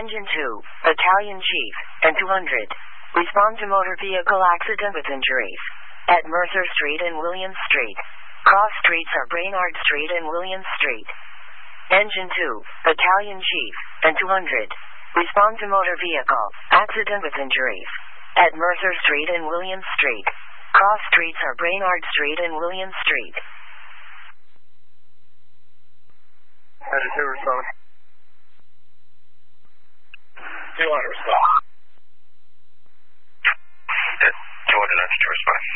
Engine 2, Battalion Chief, and 200. Respond to motor vehicle accident with injuries. At Mercer Street and Williams Street. Cross streets are Brainard Street and Williams Street. Engine 2, Battalion Chief, and 200. Respond to motor vehicle accident with injuries. At Mercer Street and Williams Street. Cross streets are Brainard Street and Williams Street. Engine 2 respond. 200 respond. 200 to respond.